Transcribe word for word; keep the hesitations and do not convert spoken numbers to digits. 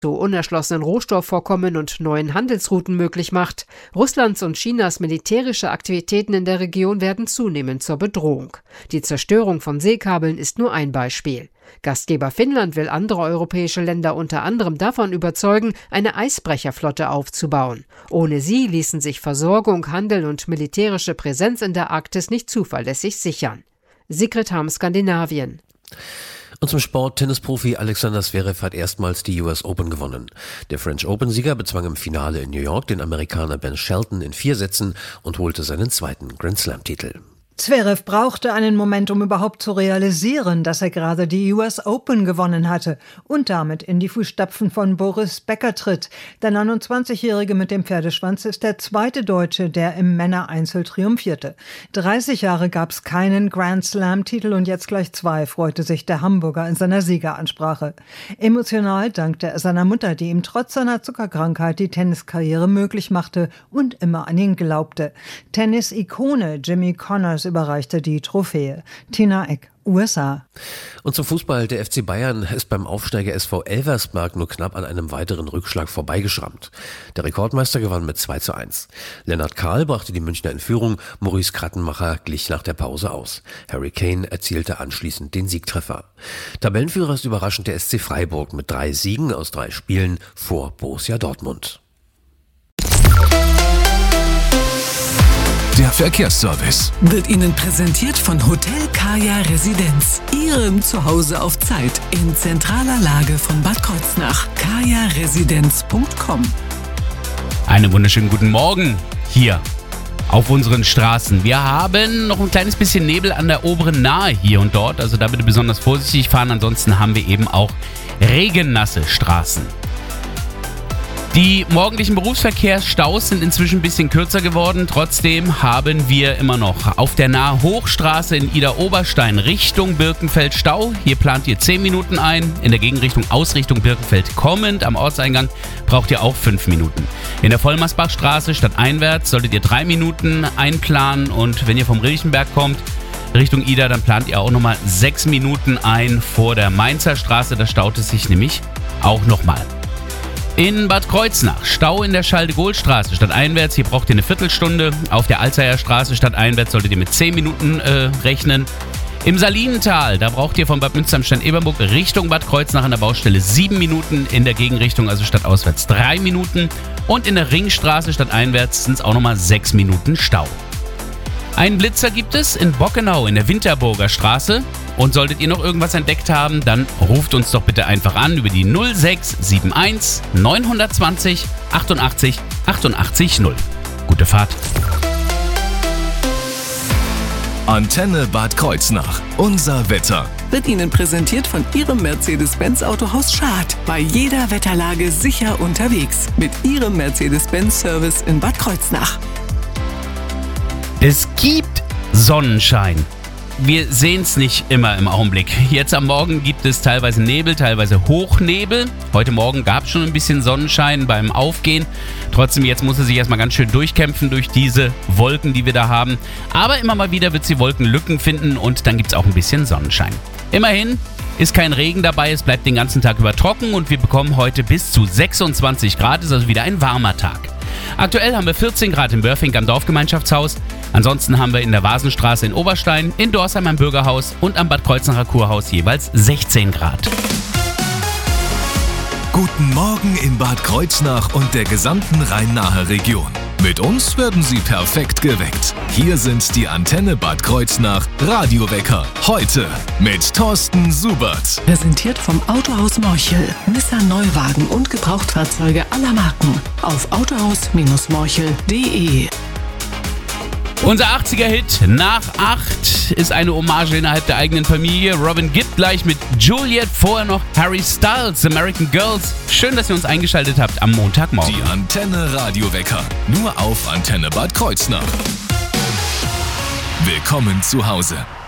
zu unerschlossenen Rohstoffvorkommen und neuen Handelsrouten möglich macht. Russlands und Chinas militärische Aktivitäten in der Region werden zunehmend zur Bedrohung. Die Zerstörung von Seekabeln ist nur ein Beispiel. Gastgeber Finnland will andere europäische Länder unter anderem davon überzeugen, eine Eisbrecherflotte aufzubauen. Ohne sie ließen sich Versorgung, Handel und militärische Präsenz in der Arktis nicht zuverlässig sichern. Sigrid Harm, Skandinavien. Und zum Sport, Tennisprofi Alexander Zverev hat erstmals die U S Open gewonnen. Der French Open-Sieger bezwang im Finale in New York den Amerikaner Ben Shelton in vier Sätzen und holte seinen zweiten Grand Slam-Titel. Zverev brauchte einen Moment, um überhaupt zu realisieren, dass er gerade die U S Open gewonnen hatte und damit in die Fußstapfen von Boris Becker tritt. Der neunundzwanzigjährige mit dem Pferdeschwanz ist der zweite Deutsche, der im Männereinzel triumphierte. dreißig Jahre gab es keinen Grand Slam-Titel und jetzt gleich zwei, freute sich der Hamburger in seiner Siegeransprache. Emotional dankte er seiner Mutter, die ihm trotz seiner Zuckerkrankheit die Tenniskarriere möglich machte und immer an ihn glaubte. Tennis-Ikone Jimmy Connors überreichte die Trophäe. Tina Eck, U S A. Und zum Fußball, der F C Bayern ist beim Aufsteiger S V Elversberg nur knapp an einem weiteren Rückschlag vorbeigeschrammt. Der Rekordmeister gewann mit zwei zu eins. Lennart Kahl brachte die Münchner in Führung, Maurice Krattenmacher glich nach der Pause aus. Harry Kane erzielte anschließend den Siegtreffer. Tabellenführer ist überraschend der S C Freiburg mit drei Siegen aus drei Spielen vor Borussia Dortmund. Der Verkehrsservice wird Ihnen präsentiert von Hotel Kaya Residenz, Ihrem Zuhause auf Zeit in zentraler Lage von Bad Kreuznach. kaya residenz punkt com. Einen wunderschönen guten Morgen hier auf unseren Straßen. Wir haben noch ein kleines bisschen Nebel an der oberen Nahe hier und dort, also da bitte besonders vorsichtig fahren, ansonsten haben wir eben auch regennasse Straßen. Die morgendlichen Berufsverkehrsstaus sind inzwischen ein bisschen kürzer geworden. Trotzdem haben wir immer noch auf der Nahe Hochstraße in Idar-Oberstein Richtung Birkenfeld Stau. Hier plant ihr zehn Minuten ein. In der Gegenrichtung Ausrichtung Birkenfeld kommend am Ortseingang braucht ihr auch fünf Minuten. In der Vollmersbachstraße stadteinwärts solltet ihr drei Minuten einplanen. Und wenn ihr vom Rilchenberg kommt Richtung Idar, dann plant ihr auch nochmal sechs Minuten ein vor der Mainzer Straße. Da staut es sich nämlich auch nochmal. In Bad Kreuznach, Stau in der Charles-de-Gaulle-Straße stadteinwärts, hier braucht ihr eine Viertelstunde. Auf der Alzheimer Straße stadteinwärts solltet ihr mit zehn Minuten äh, rechnen. Im Salinental, da braucht ihr von Bad Münster am Stein-Ebernburg Richtung Bad Kreuznach an der Baustelle sieben Minuten, in der Gegenrichtung, also stadtauswärts drei Minuten. Und in der Ringstraße stadteinwärts sind es auch nochmal sechs Minuten Stau. Einen Blitzer gibt es in Bockenau in der Winterburger Straße. Und solltet ihr noch irgendwas entdeckt haben, dann ruft uns doch bitte einfach an über die null sechs sieben eins neun zwei null achtundachtzig achtundachtzig null. Gute Fahrt. Antenne Bad Kreuznach. Unser Wetter wird Ihnen präsentiert von Ihrem Mercedes-Benz Autohaus Schad. Bei jeder Wetterlage sicher unterwegs. Mit Ihrem Mercedes-Benz-Service in Bad Kreuznach. Es gibt Sonnenschein. Wir sehen es nicht immer im Augenblick. Jetzt am Morgen gibt es teilweise Nebel, teilweise Hochnebel. Heute Morgen gab es schon ein bisschen Sonnenschein beim Aufgehen. Trotzdem, jetzt muss er sich erstmal ganz schön durchkämpfen durch diese Wolken, die wir da haben. Aber immer mal wieder wird sie Wolkenlücken finden und dann gibt es auch ein bisschen Sonnenschein. Immerhin ist kein Regen dabei, es bleibt den ganzen Tag über trocken und wir bekommen heute bis zu sechsundzwanzig Grad, ist also wieder ein warmer Tag. Aktuell haben wir vierzehn Grad in Börfing am Dorfgemeinschaftshaus. Ansonsten haben wir in der Vasenstraße in Oberstein, in Dorsheim am Bürgerhaus und am Bad Kreuznacher Kurhaus jeweils sechzehn Grad. Guten Morgen in Bad Kreuznach und der gesamten Rhein-Nahe Region. Mit uns werden Sie perfekt geweckt. Hier sind die Antenne Bad Kreuznach Radiowecker. Heute mit Thorsten Subert. Präsentiert vom Autohaus Morchel. Nissan Neuwagen und Gebrauchtfahrzeuge aller Marken. Auf autohaus Morchel punkt de. Unser achtziger-Hit nach acht ist eine Hommage innerhalb der eigenen Familie. Robin Gibb gleich mit Juliet, vorher noch Harry Styles, American Girls. Schön, dass ihr uns eingeschaltet habt am Montagmorgen. Die Antenne Radiowecker, nur auf Antenne Bad Kreuznach. Willkommen zu Hause.